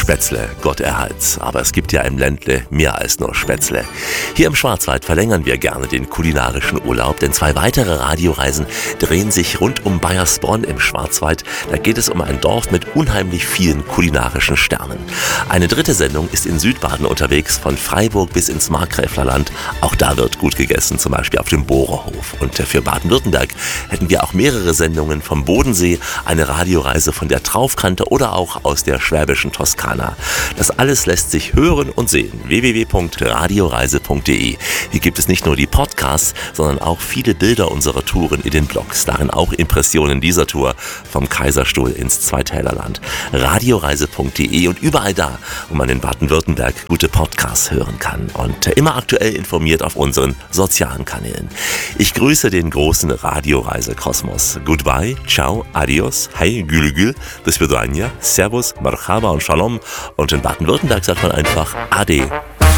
Spätzle, Gott erhalt's. Aber es gibt ja im Ländle mehr als nur Spätzle. Hier im Schwarzwald verlängern wir gerne den kulinarischen Urlaub, denn 2 weitere Radioreisen drehen sich rund um Baiersbronn im Schwarzwald. Da geht es um ein Dorf mit unheimlich vielen kulinarischen Sternen. Eine 3. Sendung ist in Südbaden unterwegs, von Freiburg bis ins Markgräflerland. Auch da wird gut gegessen, zum Beispiel auf dem Bohrerhof. Und für Baden-Württemberg hätten wir auch mehrere Sendungen vom Bodensee, eine Radioreise von der Traufkante oder auch aus der schwäbischen Toskana. Das alles lässt sich hören und sehen. www.radioreise.de. Hier gibt es nicht nur die Podcasts, sondern auch viele Bilder unserer Touren in den Blogs. Darin auch Impressionen dieser Tour vom Kaiserstuhl ins Zweitälerland. Radioreise.de und überall da, wo man in Baden-Württemberg gute Podcasts hören kann. Und immer aktuell informiert auf unseren sozialen Kanälen. Ich grüße den großen Radioreise-Kosmos. Goodbye, ciao, adios, hey, gül gül, bis vidania, servus, marhaba und shalom. Und in Baden-Württemberg sagt man einfach Ade.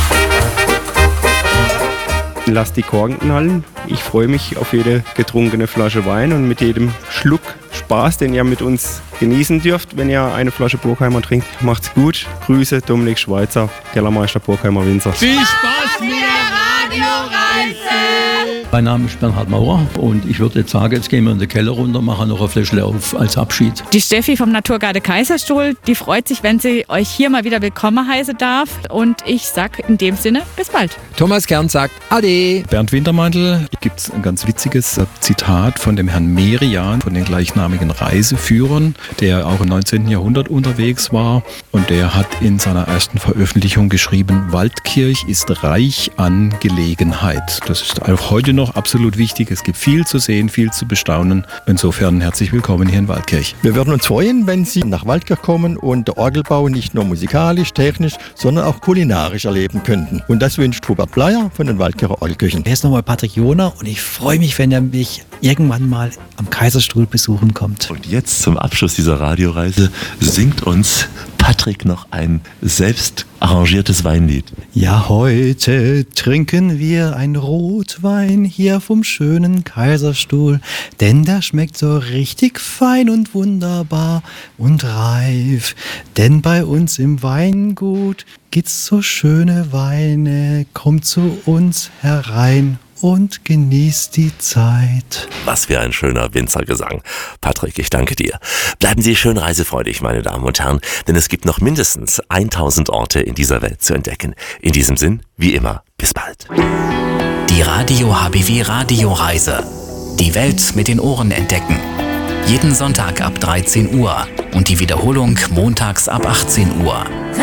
Lasst die Korken knallen. Ich freue mich auf jede getrunkene Flasche Wein und mit jedem Schluck Spaß, den ihr mit uns genießen dürft, wenn ihr eine Flasche Burgheimer trinkt. Macht's gut. Grüße, Dominik Schweizer, Kellermeister Burgheimer Winzer. Viel Spaß mit der Radioreise! Mein Name ist Bernhard Maurer und ich würde jetzt sagen, jetzt gehen wir in den Keller runter, machen noch ein Fläschle auf als Abschied. Die Steffi vom Naturgarde Kaiserstuhl, die freut sich, wenn sie euch hier mal wieder willkommen heißen darf. Und ich sag in dem Sinne, bis bald. Thomas Kern sagt Ade. Bernd Wintermantel, gibt es ein ganz witziges Zitat von dem Herrn Merian, von den gleichnamigen Reiseführern, der auch im 19. Jahrhundert unterwegs war. Und der hat in seiner ersten Veröffentlichung geschrieben, Waldkirch ist reich an Gelegenheit. Das ist auch heute noch absolut wichtig. Es gibt viel zu sehen, viel zu bestaunen. Insofern herzlich willkommen hier in Waldkirch. Wir würden uns freuen, wenn Sie nach Waldkirch kommen und den Orgelbau nicht nur musikalisch, technisch, sondern auch kulinarisch erleben könnten. Und das wünscht Hubert Bleier von den Waldkircher Orgelküchen. Hier ist nochmal Patrick Joner und ich freue mich, wenn er mich irgendwann mal am Kaiserstuhl besuchen kommt. Und jetzt zum Abschluss dieser Radioreise singt uns Patrick noch ein selbst arrangiertes Weinlied. Ja, heute trinken wir ein Rotwein hier vom schönen Kaiserstuhl, denn der schmeckt so richtig fein und wunderbar und reif. Denn bei uns im Weingut gibt's so schöne Weine, kommt zu uns herein und genießt die Zeit. Was für ein schöner Winzergesang. Patrick, ich danke dir. Bleiben Sie schön reisefreudig, meine Damen und Herren, denn es gibt noch mindestens 1000 Orte in dieser Welt zu entdecken. In diesem Sinn, wie immer, bis bald. Die Radio HBW Radioreise. Die Welt mit den Ohren entdecken. Jeden Sonntag ab 13 Uhr und die Wiederholung montags ab 18 Uhr.